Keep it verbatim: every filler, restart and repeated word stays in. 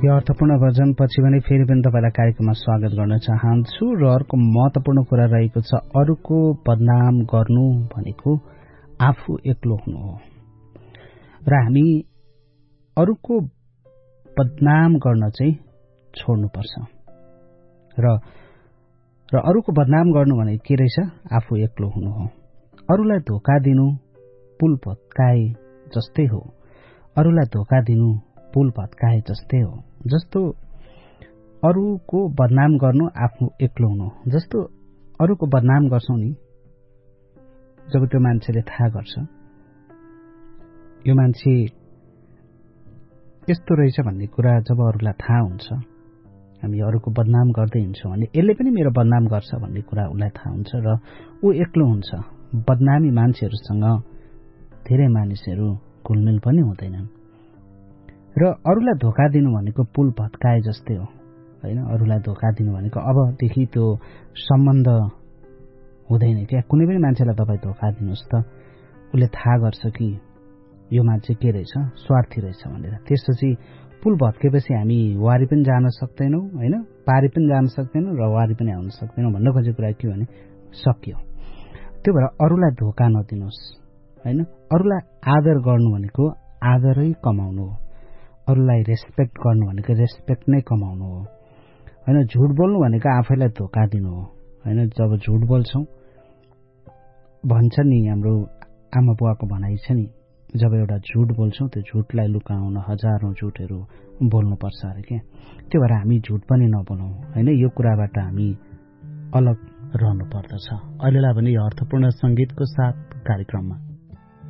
यो अर्थपूर्ण भजन पछि भने फेरि पनि तपाईलाई कार्यक्रममा स्वागत गर्न चाहन्छु र अर्को महत्वपूर्ण कुरा रहेको छ अरूको बदनाम गर्नु भनेको आफू एक्लो हुनु हो र हामी अरूको बदनाम गर्न चाहिँ छोड्नुपर्छ र र अरूको बदनाम गर्नु भने के रहेछ आफू एक्लो हुनु हो अरूलाई धोका दिनु पुल भत्काए जस्तै हो अरूलाई धोका दिनु पुल भत्काए जस्तै हो जस्तो अरूको बदनाम गर्नु आफू एक्लो हुनु जस्तो अरूको बदनाम गर्छौ नि जब त्यो मान्छेले थाहा गर्छ यो मान्छे यस्तो रहेछ भन्ने कुरा जब अरूलाई थाहा हुन्छ हामी अरूको बदनाम गर्दै हिँड्छौँ भने यसले पनि मेरो बदनाम गर्छ भन्ने कुरा उसलाई थाहा हुन्छ र ऊ एक्लो हुन्छ बदनामी मान्छेहरूसँग धेरै मानिसहरू घुलमिल पनि हुँदैनन् र अरूलाई धोका दिनु भनेको पुल भत्काए जस्तै हो हैन अरूलाई धोका दिनु भनेको अबदेखि त्यो सम्बन्ध हुँदैन क्या कुनै पनि मान्छेलाई तपाईँ धोका दिनुहोस् त उसले थाहा गर्छ कि यो मान्छे के रहेछ स्वार्थी रहेछ भनेर त्यसपछि पुल भत्केपछि हामी वारी पनि जान सक्दैनौँ हैन पारी पनि जान सक्दैनौँ र वारी पनि आउन सक्दैनौँ भन्न खोजेको कुरा के हो भने सक्यो त्यो भएर अरूलाई धोका नदिनुहोस् हैन अरूलाई आदर गर्नु भनेको आदरै कमाउनु हो अरूलाई रेस्पेक्ट गर्नु भनेको रेस्पेक्ट नै कमाउनु हो हैन झुट बोल्नु भनेको आफैलाई धोका दिनु हो हैन जब झुट बोल्छौं भन्छ नि हाम्रो आमा बुवाको भनाइ छ नि जब एउटा झुट बोल्छौं त्यो झुटलाई लुकाउन हजारौं झुटहरू बोल्नुपर्छ अरे के त्यो भएर हामी झुट पनि नबोलौं हैन यो कुराबाट हामी अलग रहनु पर्दछ अहिलेलाई भने यो अर्थपूर्ण संगीतको साथ कार्यक्रममा